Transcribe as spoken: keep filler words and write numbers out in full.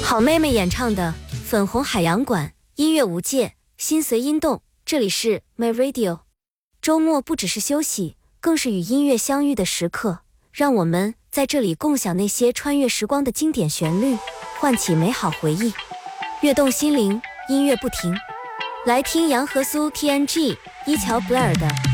好妹妹演唱的《粉红海洋馆》，音乐无界，心随音动。这里是 My Radio。周末不只是休息，更是与音乐相遇的时刻。让我们在这里共享那些穿越时光的经典旋律，唤起美好回忆，跃动心灵，音乐不停。来听杨和苏 T N G 伊乔布莱尔的